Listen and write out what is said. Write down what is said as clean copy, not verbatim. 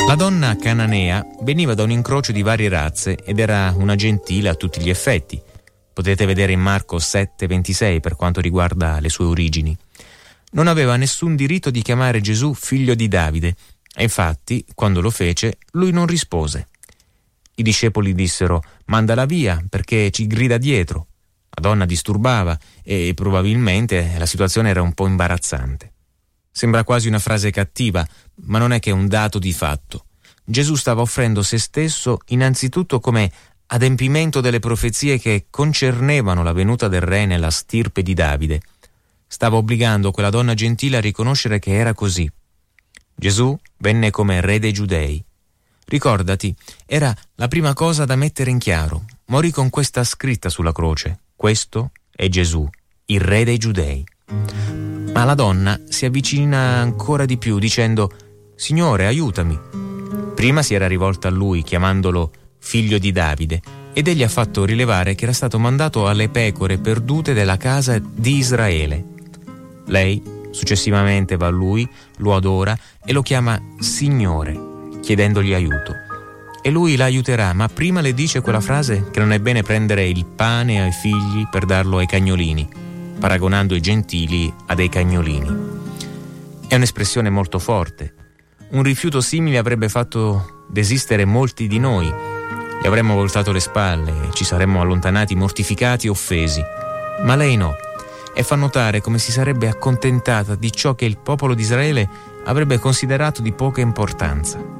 La donna cananea veniva da un incrocio di varie razze ed era una gentile a tutti gli effetti. Potete vedere in Marco 7,26 per quanto riguarda le sue origini. Non aveva nessun diritto di chiamare Gesù figlio di Davide e infatti, quando lo fece, lui non rispose. I discepoli dissero: mandala via perché ci grida dietro. La donna disturbava e probabilmente la situazione era un po' imbarazzante. Sembra quasi una frase cattiva, ma non è che un dato di fatto. Gesù stava offrendo se stesso innanzitutto come adempimento delle profezie che concernevano la venuta del re nella stirpe di Davide. Stava obbligando quella donna gentile a riconoscere che era così. Gesù venne come re dei Giudei. Ricordati, era la prima cosa da mettere in chiaro. Morì con questa scritta sulla croce: questo è Gesù, il re dei Giudei. Ma la donna si avvicina ancora di più dicendo: Signore, aiutami. Prima si era rivolta a lui chiamandolo figlio di Davide ed egli ha fatto rilevare che era stato mandato alle pecore perdute della casa di Israele. Lei successivamente va a lui, lo adora e lo chiama Signore, chiedendogli aiuto. E lui la aiuterà, ma prima le dice quella frase che non è bene prendere il pane ai figli per darlo ai cagnolini, paragonando i gentili a dei cagnolini. È un'espressione molto forte. Un rifiuto simile avrebbe fatto desistere molti di noi. Gli avremmo voltato le spalle e ci saremmo allontanati mortificati e offesi. Ma lei no, e fa notare come si sarebbe accontentata di ciò che il popolo di Israele avrebbe considerato di poca importanza.